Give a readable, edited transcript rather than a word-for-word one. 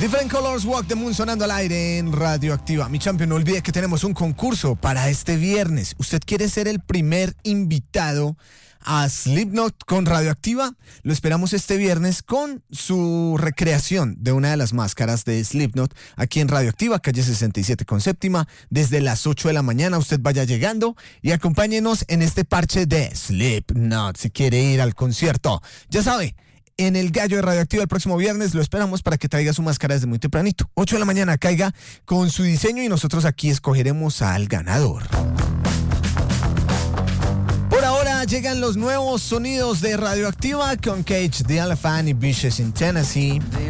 Different Colors, Walk the Moon sonando al aire en Radioactiva. Mi champion, no olvide que tenemos un concurso para este viernes. ¿Usted quiere ser el primer invitado a Slipknot con Radioactiva? Lo esperamos este viernes con su recreación de una de las máscaras de Slipknot aquí en Radioactiva, calle 67 con séptima, desde las 8 de la mañana. Usted vaya llegando y acompáñenos en este parche de Slipknot si quiere ir al concierto. Ya sabe, en el Gallo de Radioactiva el próximo viernes lo esperamos para que traiga su máscara desde muy tempranito. 8 de la mañana, caiga con su diseño y nosotros aquí escogeremos al ganador. Por ahora llegan los nuevos sonidos de Radioactiva con Cage the Elephant y Vicious in Tennessee.